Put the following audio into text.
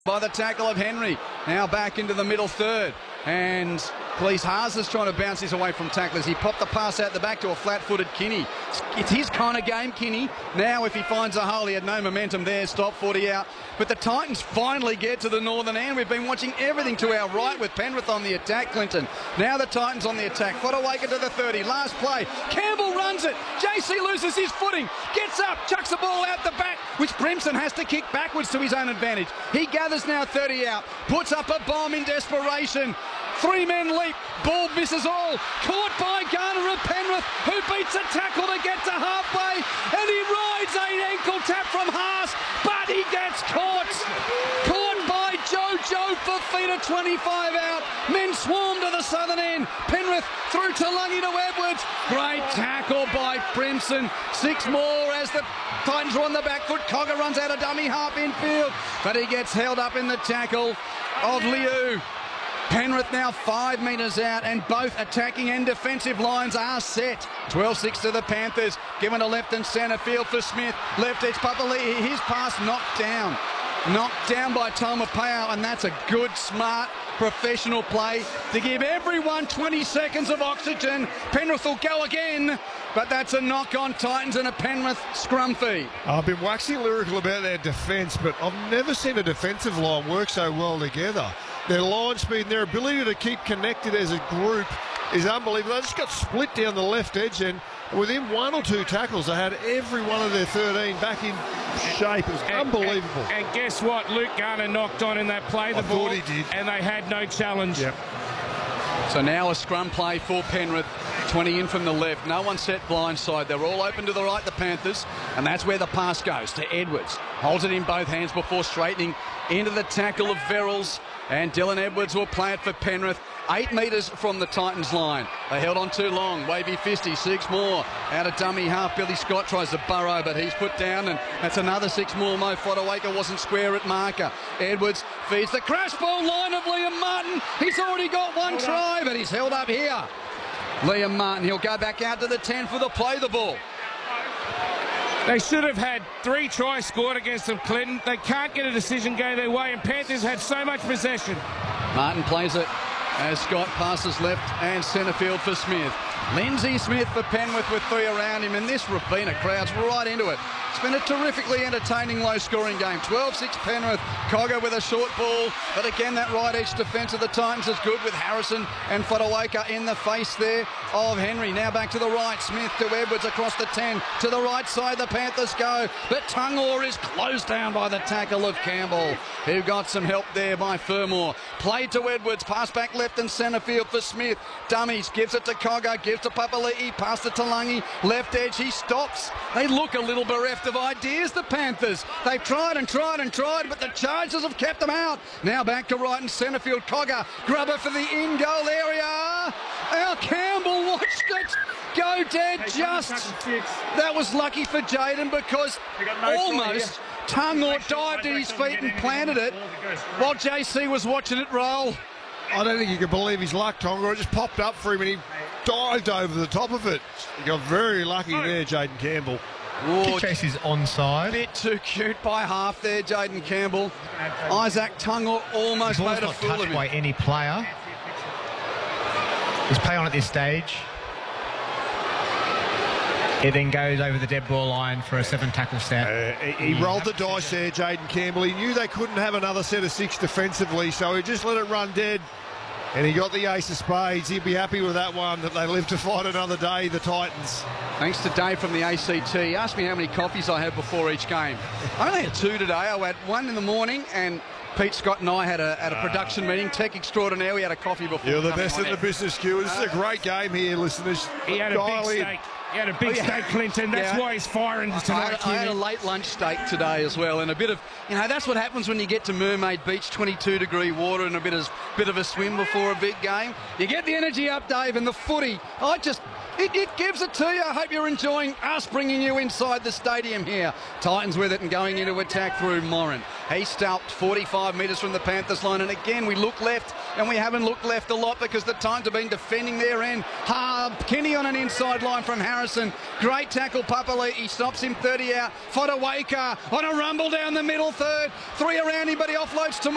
By the tackle of Henry. Now back into the middle third. And Cleese Haas is trying to bounce this away from tacklers. He popped the pass out the back to a flat-footed Kinney. It's his kind of game, Kinney. Now if he finds a hole, he had no momentum there. Stop 40 out. But the Titans finally get to the northern end. We've been watching everything to our right with Penrith on the attack, Clinton. Now the Titans on the attack. Fodawaker to the 30. Last play. Campbell runs it. JC loses his footing. Gets up. Chucks the ball out the back, which Brimson has to kick backwards to his own advantage. He gathers now 30 out. Puts up a bomb in desperation. Three-men leap, ball misses all, caught by Garner of Penrith, who beats a tackle to get to halfway, and he rides an ankle tap from Haas, but he gets caught by Jojo Fifita, 25 out. Men swarm to the southern end. Penrith through Talangi to Edwards. Great tackle by Brimson. 6 more as the Titans are on the back foot. Cogger runs out of dummy half infield, but he gets held up in the tackle of Liu. Penrith now 5 metres out, and both attacking and defensive lines are set. 12-6 to the Panthers, given to left and centre field for Smith. Left edge Papali'i, his pass knocked down by Tomapao, and that's a good, smart, professional play to give everyone 20 seconds of oxygen. Penrith will go again, but that's a knock on Titans and a Penrith scrum feed. I've been waxing lyrical about their defence, but I've never seen a defensive line work so well together. Their line speed and their ability to keep connected as a group is unbelievable. They just got split down the left edge, and within 1 or 2 tackles, they had every one of their 13 back in shape. It was unbelievable. And guess what? Luke Garner knocked on in that play. I thought he did. And they had no challenge. Yep. So now a scrum play for Penrith. 20 in from the left. No one set blindside. They're all open to the right, the Panthers. And that's where the pass goes to Edwards. Holds it in both hands before straightening into the tackle of Verrills. And Dylan Edwards will play it for Penrith. 8 metres from the Titans line. They held on too long. Wavy Fisty, 6 more. Out of dummy half. Billy Scott tries to burrow, but he's put down, and that's another 6 more. Mo Fodawaker wasn't square at marker. Edwards feeds the crash ball line of Liam Martin. He's already got one try, but he's held up here. Liam Martin, he'll go back out to the 10 for the play the ball. They should have had 3 tries scored against them, Clinton. They can't get a decision go their way, and Panthers had so much possession. Martin plays it as Scott passes left and centre field for Smith. Lindsay Smith for Penrith with 3 around him, and this Robina crowd's right into it. It's been a terrifically entertaining low-scoring game. 12-6 Penrith. Cogger with a short ball, but again that right edge defence of the Titans is good with Harrison and Fodawaker in the face there of Henry. Now back to the right. Smith to Edwards across the 10. To the right side the Panthers go, but Tungor is closed down by the tackle of Campbell, who got some help there by Fermor. Played to Edwards, pass back left and centre field for Smith. Dummies, gives it to Cogger, gives to Papali'i, pass to Talangi, left edge, he stops. They look a little bereft of ideas, the Panthers. They've tried and tried and tried, but the Chargers have kept them out. Now back to right and centre field. Cogger, grubber for the in-goal area. Al Campbell watched it go dead just. That was lucky for Jaden because almost Tungor dived at his feet and planted it while JC was watching it roll. I don't think you can believe his luck, Tonga. It just popped up for him and he dived over the top of it. He got very lucky there, Jaden Campbell. Kick chase is onside. Bit too cute by half there, Jaden Campbell. Isaac Tungor almost The ball's made a not fool of touched him. by any player. He's play on at this stage. It then goes over the dead ball line for a 7-tackle set. He rolled the dice there, Jaden Campbell. He knew they couldn't have another set of 6 defensively, so he just let it run dead. And he got the ace of spades. He'd be happy with that one, that they live to fight another day, the Titans. Thanks to Dave from the ACT. He asked me how many coffees I had before each game. I only had 2 today. I had 1 in the morning, and Pete Scott and I had a production meeting. Tech extraordinaire. We had a coffee before. You're the best in the business, Q. This is a great game here, listeners. He had a big steak. He had a big steak, Clinton. That's why he's firing tonight. I had a late lunch steak today as well, and a bit of, that's what happens when you get to Mermaid Beach, 22-degree water, and a bit of a swim before a big game. You get the energy up, Dave, and the footy. It gives it to you. I hope you're enjoying us bringing you inside the stadium here. Titans with it and going into attack through Morin. He stopped 45 metres from the Panthers line, and again we look left, and we haven't looked left a lot because the Titans have been defending their end. Kinney on an inside line from Harrison. Great tackle, Papali'i. He stops him 30 out. Fodawaker on a rumble down the middle third. 3 around him, but he offloads to